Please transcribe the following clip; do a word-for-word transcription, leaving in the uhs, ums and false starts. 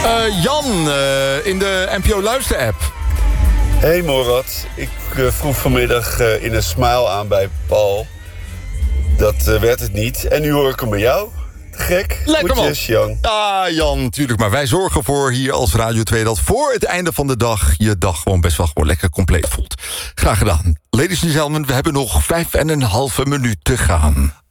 Uh, Jan, uh, in de N P O Luister-app. Hey Morad, ik uh, vroeg vanmiddag uh, in een smile aan bij Paul. Dat uh, werd het niet. En nu hoor ik hem bij jou. Gek. Lekker man. Goedjes, Jan. Ah, Jan, natuurlijk. Maar wij zorgen voor hier als Radio twee... dat voor het einde van de dag je dag gewoon best wel gewoon lekker compleet voelt. Graag gedaan. Ladies and gentlemen, we hebben nog vijf en een halve minuut te gaan.